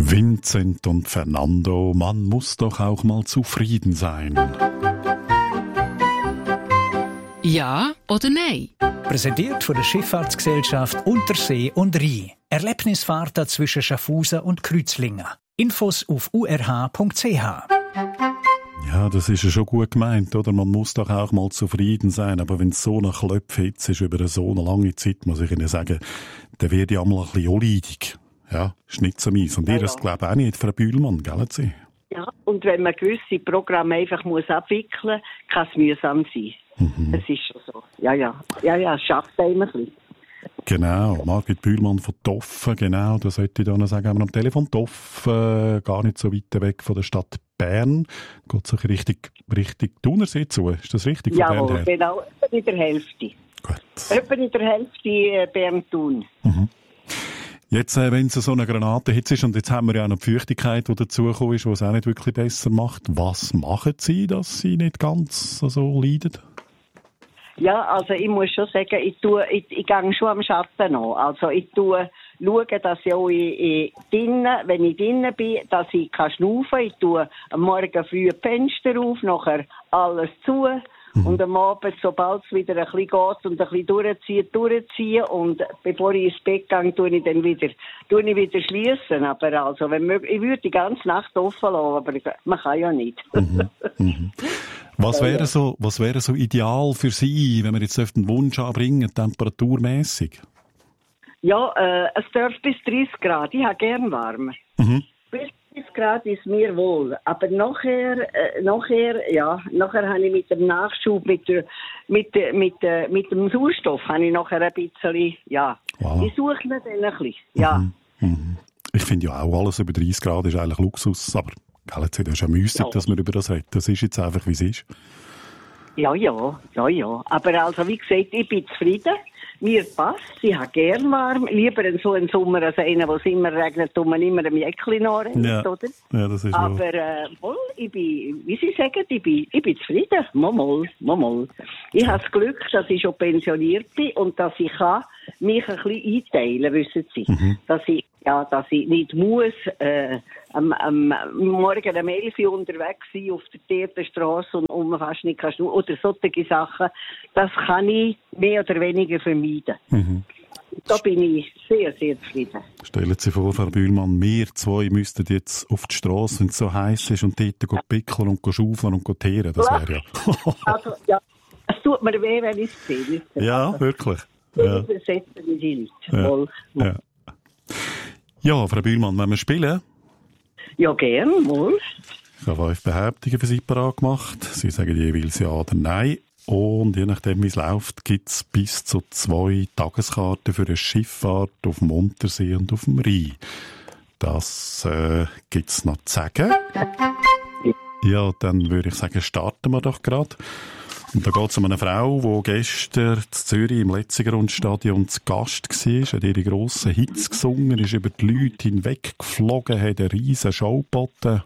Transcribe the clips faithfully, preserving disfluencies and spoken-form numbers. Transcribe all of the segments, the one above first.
Vincent und Fernando, man muss doch auch mal zufrieden sein. Ja oder nein? Präsentiert von der Schifffahrtsgesellschaft Untersee und Rhein. Erlebnisfahrten zwischen Schaffhausen und Kreuzlingen. Infos auf u r h punkt c h. Ja, das ist ja schon gut gemeint, oder? Man muss doch auch mal zufrieden sein. Aber wenn es so eine Klöpfhitze ist über so eine lange Zeit, muss ich Ihnen sagen, dann werde ich einmal ein bisschen unleidig. Ja, ist nicht so mies. Und ja, ihr das ja. glaube ich auch nicht, Frau Bühlmann, gell Sie? Ja, und wenn man gewisse Programme einfach muss abwickeln muss, kann es mühsam sein. Mhm. Das ist schon so. Ja, ja. Ja, ja, es schafft einem ein bisschen. Genau, Margit Bühlmann von Toffen, genau, das sollte ich da noch sagen, haben wir am Telefon. Toffen, gar nicht so weit weg von der Stadt Bern. Geht sich richtig, richtig Thunersee zu, ist das richtig? Ja, genau, etwa in der Hälfte. Gut. Etwa in der Hälfte Bern-Thun. Mhm. Jetzt, äh, wenn es so eine Granatehitze ist, und jetzt haben wir ja auch noch die Feuchtigkeit, die dazugekommen ist, die es auch nicht wirklich besser macht. Was machen Sie, dass Sie nicht ganz so leiden? Ja, also ich muss schon sagen, ich tue, ich, ich gehe schon am Schatten an. Also ich tue, schaue, dass ich auch in, in drinnen, wenn ich drinnen bin, dass ich kann schnaufen kann. Ich tue am Morgen früh die Fenster auf, nachher alles zu. Mhm. Und am Abend, sobald es wieder ein bisschen geht und ein bisschen durchziehen, durchziehen. Und bevor ich ins Bett gehe, tue ich dann wieder, tue ich wieder schliessen. Aber also, wenn möglich, ich würde die ganze Nacht offen lassen, aber man kann ja nicht. Mhm. Mhm. Was wäre so, was wäre so ideal für Sie, wenn wir jetzt einen Wunsch anbringen, temperaturmäßig? Ja, äh, es darf bis dreißig Grad. Ich habe gern warm. Mhm. Bis dreißig Grad ist mir wohl. Aber nachher, äh, nachher, ja, nachher habe ich mit dem Nachschub, mit, der, mit, der, mit, der, mit dem Sauerstoff, habe ich nachher ein bisschen, ja. Wow. Ich suche mir dann ein bisschen, ja. Mhm. Mhm. Ich finde ja auch, alles über dreißig Grad ist eigentlich Luxus, aber das ist ja müßig, ja. dass man über das redet. Das ist jetzt einfach, wie es ist. Ja, ja, ja, ja. Aber also, wie gesagt, ich bin zufrieden. Mir passt. Ich habe gern warm. Lieber so einen Sommer als einen, wo es immer regnet und man immer ein Jäckchen anrennt, ja. oder? Ja, das ist Aber, äh, wohl, ich bin, wie Sie sagen, ich bin, ich bin zufrieden. Mal, mal, mal. Ich habe das Glück, dass ich schon pensioniert bin und dass ich kann mich ein bisschen einteilen, wissen Sie. Mhm. Dass ich, ja, dass ich nicht muss, äh, am, am Morgen um elf Uhr unterwegs sein auf der Theaterstrasse und, und man fast nicht kann schnurren oder solche Sachen. Das kann ich mehr oder weniger vermeiden. Mhm. Da bin ich sehr, sehr zufrieden. Stellen Sie sich vor, Frau Bühlmann, wir zwei müssten jetzt auf die Strasse, wenn es so heiß ist, und dort pickeln und schaufeln und teeren. Das wäre ja... Also, ja, es tut mir weh, wenn ich es sehe. Ja, wirklich. Ja. Übersetzen wir die Leute. Ja. Mal. Ja. Ja, Frau Bühlmann, wollen wir spielen? Ja, gern, mal. Ich habe fünf Behauptungen für Sie parat gemacht. Sie sagen jeweils ja oder nein. Und je nachdem, wie es läuft, gibt es bis zu zwei Tageskarten für eine Schifffahrt auf dem Untersee und auf dem Rhein. Das äh, gibt es noch zu sagen. Ja, dann würde ich sagen, starten wir doch gerade. Und da geht es um eine Frau, die gestern in Zürich im Letzigrundstadion zu Gast war, hat ihre grossen Hits gesungen, ist über die Leute hinweggeflogen, hat eine riesen Show geboten.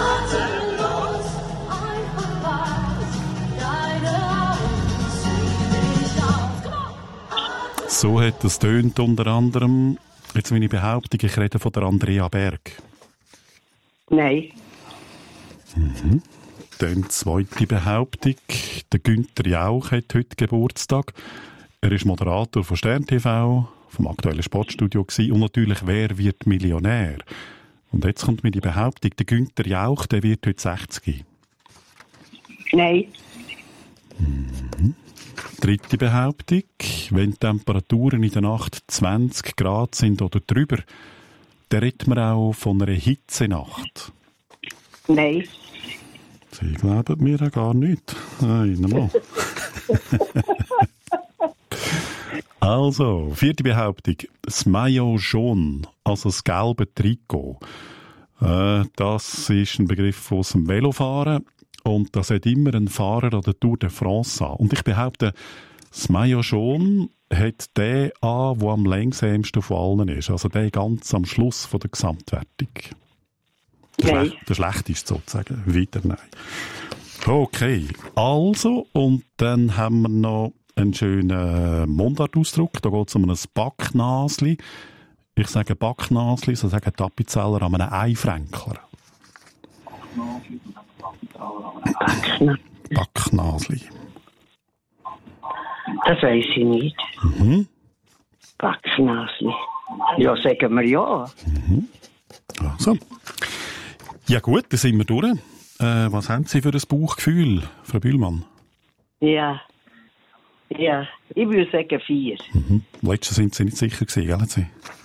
So hat es tönt unter anderem, jetzt meine Behauptung, ich rede von der Andrea Berg. Nein. Mhm. Dann die zweite Behauptung. Der Günther Jauch hat heute Geburtstag. Er ist Moderator von Stern T V, vom aktuellen Sportstudio gewesen, und natürlich «Wer wird Millionär?». Und jetzt kommt mir die Behauptung, der Günther Jauch, der wird heute sechzig. Nein. Mhm. Dritte Behauptung. Wenn die Temperaturen in der Nacht zwanzig Grad sind oder drüber, dann redet man auch von einer Hitzenacht. Nein. Sie glauben mir ja gar nicht. Einmal. Also, vierte Behauptung. Das Maillot jaune, also das gelbe Trikot. Äh, das ist ein Begriff aus dem Velofahren. Und das hat immer ein Fahrer an der Tour de France an. Und ich behaupte, das Maillot jaune hat der an, der am längsamsten von allen ist. Also der ganz am Schluss von der Gesamtwertung. Der, nein. Schlech- der schlechteste sozusagen. Weiter nein. Okay, also, und dann haben wir noch einen schönen Mundartausdruck. Da geht es um ein Backnasli. Ich sage Backnasli, so sagen die Appenzeller an einem Einfränkler. Backnasli. Backnasli. Das weiss ich nicht. Mhm. Backnasli. Ja, sagen wir ja. Mhm. Also. Ja gut, dann sind wir durch. Äh, was haben Sie für ein Bauchgefühl, Frau Bühlmann? Ja. Ja, ich würde sagen vier. Mhm. Letztes sind Sie nicht sicher gewesen, gell? Sie?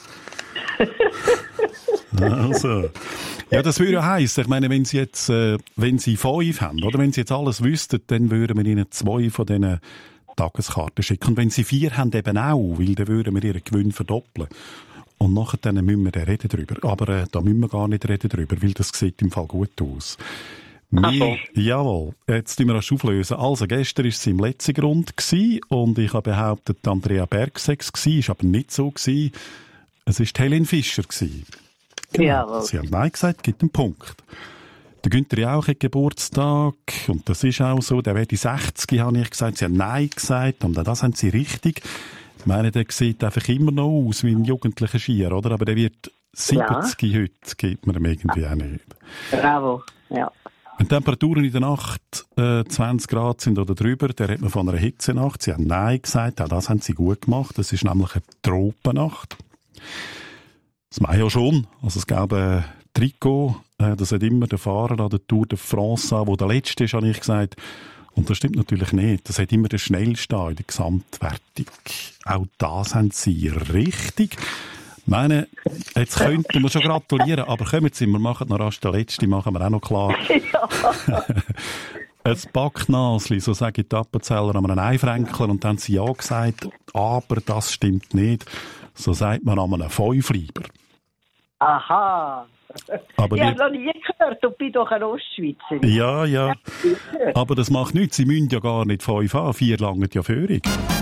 Also. Ja, das würde ja heissen, ich meine, wenn Sie jetzt, äh, wenn Sie fünf haben, oder wenn Sie jetzt alles wüssten, dann würden wir Ihnen zwei von diesen Tageskarten schicken. Und wenn Sie vier haben, eben auch, weil dann würden wir Ihren Gewinn verdoppeln. Und nachher dann müssen wir dann reden drüber. Aber äh, da müssen wir gar nicht reden drüber, weil das sieht im Fall gut aus. Wir, jawohl, jetzt tun wir das auflösen. Also, gestern war es im letzten Grund gewesen, und ich habe behauptet, Andrea Berg sei es gewesen, ist aber nicht so gewesen. Es war Helen Fischer gewesen. Genau. Jawohl. Sie haben Nein gesagt, gibt einen Punkt. Der Günther Jauch hat Geburtstag, und das ist auch so, der werde sechzig, habe ich gesagt. Sie haben Nein gesagt, und auch das haben sie richtig. Ich meine, der sieht einfach immer noch aus wie ein jugendlicher Skier, oder? Aber der wird siebzig ja. Heute, geht man ihm irgendwie auch nicht. Bravo, ja. Wenn die Temperaturen in der Nacht äh, zwanzig Grad sind oder drüber, dann redet man von einer Hitzenacht. Sie haben Nein gesagt, auch das haben sie gut gemacht. Das ist nämlich eine Tropennacht. Das mache ich ja schon. Also das gelbe Trikot, äh, das hat immer der Fahrer an der Tour de France an, wo der Letzte ist, habe ich gesagt. Und das stimmt natürlich nicht. Das hat immer der Schnellste in der Gesamtwertung. Auch das haben sie richtig. Ich meine, jetzt könnten wir schon gratulieren, aber kommen Sie, wir machen noch rasch den Letzten, machen wir auch noch klar. Ja. Ein Backnasli, so sagen die Appenzeller an einem Einfränkler, und dann haben sie ja gesagt, aber das stimmt nicht. So sagt man an einem Fünfleiber. Aha. Aber ich habe noch nie gehört, du bist doch ein Ostschweizer. Ja, ja. Aber das macht nichts, Sie müssen ja gar nicht fünf haben, vier langen ja Führung.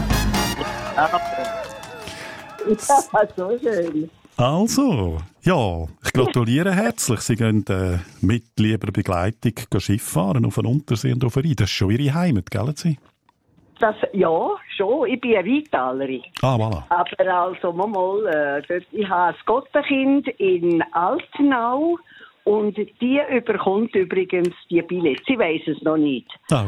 Ja, so schön. Also, ja, ich gratuliere herzlich. Sie gehen äh, mit lieber Begleitung Schiff fahren auf den Untersee und auf den Rhein. Das ist schon Ihre Heimat, gell Sie? Das, ja, schon. Ich bin eine Rheintalerin. Ah, voilà. Aber also, mal, äh, dort, ich habe ein Gottenkind in Altenau, und die überkommt übrigens die Billette. Sie weiss es noch nicht. Ah,